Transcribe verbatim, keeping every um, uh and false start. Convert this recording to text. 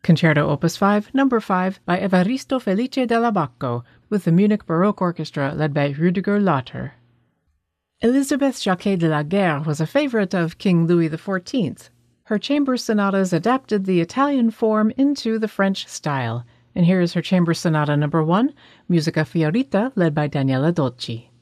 Concerto Opus five, Number five, by Evaristo Felice della Bacco, with the Munich Baroque Orchestra led by Rüdiger Lauter. Elisabeth Jacquet de la Guerre was a favorite of King Louis the fourteenth. Her chamber sonatas adapted the Italian form into the French style, and here is her chamber sonata number one, Musica Fiorita, led by Daniela Dolci.